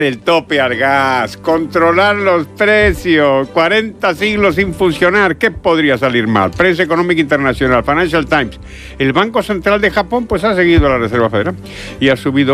El tope al gas, controlar los precios, 40 siglos sin funcionar, ¿qué podría salir mal? Prensa Económica Internacional, Financial Times. El Banco Central de Japón pues ha seguido a la Reserva Federal y ha subido